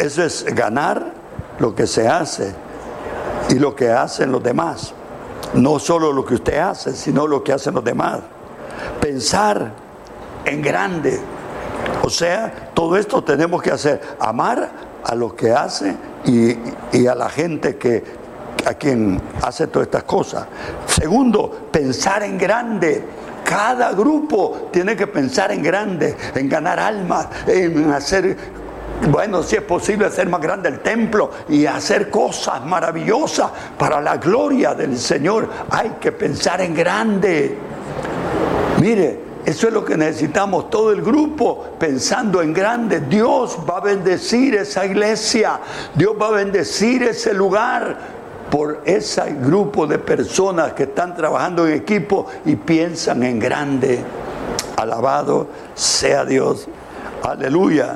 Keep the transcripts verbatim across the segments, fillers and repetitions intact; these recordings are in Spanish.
Eso es ganar lo que se hace y lo que hacen los demás. No solo lo que usted hace, sino lo que hacen los demás. Pensar en grande. O sea, todo esto tenemos que hacer. Amar a lo que hace y, y a la gente que, a quien hace todas estas cosas. Segundo, pensar en grande. Cada grupo tiene que pensar en grande, en ganar almas, en hacer, bueno, si es posible, hacer más grande el templo y hacer cosas maravillosas para la gloria del Señor. Hay que pensar en grande. Mire, eso es lo que necesitamos, todo el grupo pensando en grande. Dios va a bendecir esa iglesia, Dios va a bendecir ese lugar por ese grupo de personas que están trabajando en equipo y piensan en grande. Alabado sea Dios. Aleluya.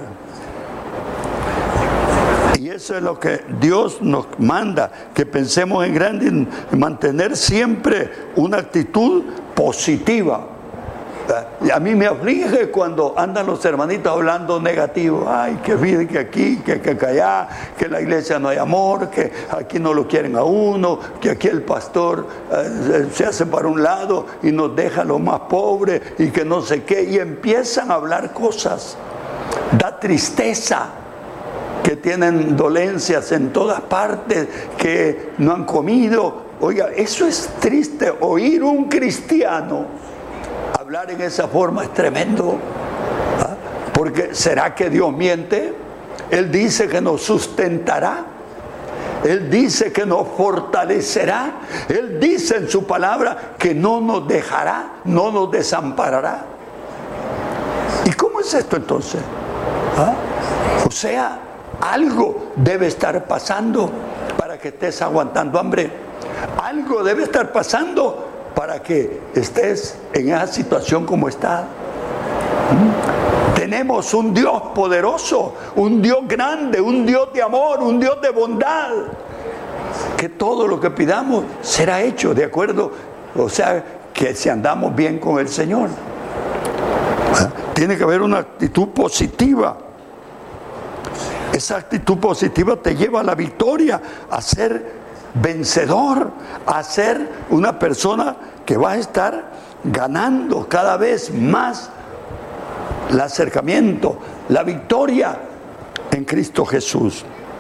Y eso es lo que Dios nos manda, que pensemos en grande y mantener siempre una actitud positiva. Y a mí me aflige cuando andan los hermanitos hablando negativo. Ay, que vive que aquí, que, que, que allá, que en la iglesia no hay amor, que aquí no lo quieren a uno, que aquí el pastor eh, se hace para un lado y nos deja lo más pobre y que no sé qué. Y empiezan a hablar cosas. Da tristeza que tienen dolencias en todas partes, que no han comido. Oiga, eso es triste. Oír un cristiano hablar en esa forma es tremendo. ¿Ah? Porque ¿será que Dios miente? Él dice que nos sustentará. Él dice que nos fortalecerá. Él dice en su palabra que no nos dejará, no nos desamparará. ¿Y cómo es esto entonces? ¿Ah? O sea, algo debe estar pasando para que estés aguantando hambre. Algo debe estar pasando para que estés en esa situación como está. ¿Mm? Tenemos un Dios poderoso, un Dios grande, un Dios de amor, un Dios de bondad, que todo lo que pidamos será hecho de acuerdo, o sea, que si andamos bien con el Señor. ¿Ah? Tiene que haber una actitud positiva. Esa actitud positiva te lleva a la victoria, a ser vencedor, a ser una persona que va a estar ganando cada vez más el acercamiento, la victoria en Cristo Jesús.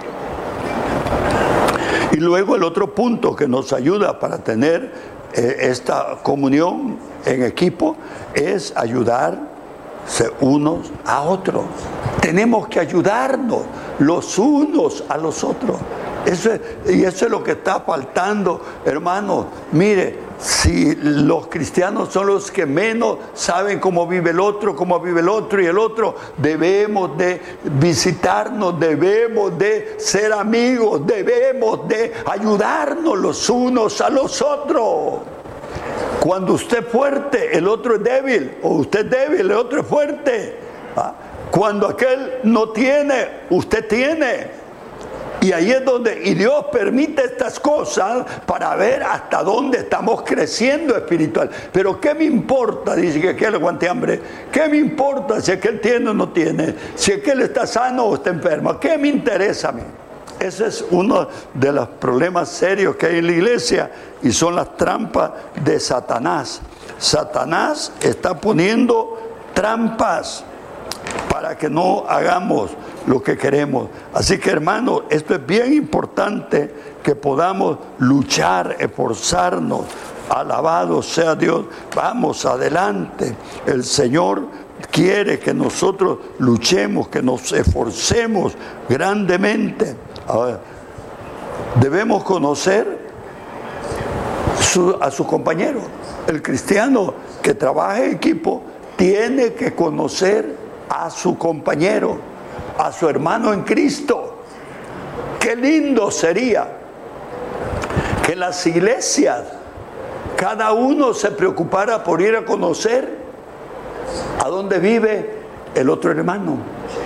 Y luego el otro punto que nos ayuda para tener eh, esta comunión en equipo es ayudarse unos a otros. Tenemos que ayudarnos los unos a los otros. Eso es, y eso es lo que está faltando, hermanos. Mire, si los cristianos son los que menos saben cómo vive el otro, cómo vive el otro y el otro, debemos de visitarnos, debemos de ser amigos, debemos de ayudarnos los unos a los otros. Cuando usted es fuerte, el otro es débil, o usted es débil, el otro es fuerte. ¿Ah? Cuando aquel no tiene, usted tiene. Y ahí es donde, y Dios permite estas cosas para ver hasta dónde estamos creciendo espiritual. Pero ¿qué me importa? Dice que aquel aguante hambre. ¿Qué me importa si aquel tiene o no tiene? Si aquel está sano o está enfermo. ¿Qué me interesa a mí? Ese es uno de los problemas serios que hay en la iglesia y son las trampas de Satanás. Satanás está poniendo trampas para que no hagamos lo que queremos. Así que, hermanos, esto es bien importante, que podamos luchar, esforzarnos. Alabado sea Dios. Vamos adelante. El Señor quiere que nosotros luchemos, que nos esforcemos grandemente. Ahora, debemos conocer su, a su compañero. El cristiano que trabaja en equipo tiene que conocer a su compañero, a su hermano en Cristo. Qué lindo sería que las iglesias, cada uno se preocupara por ir a conocer a dónde vive el otro hermano.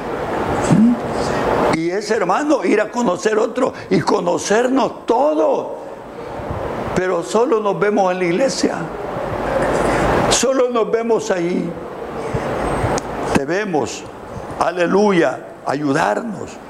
Y ese hermano ir a conocer otro y conocernos todos. Pero solo nos vemos en la iglesia. Solo nos vemos ahí. Debemos, aleluya, ayudarnos.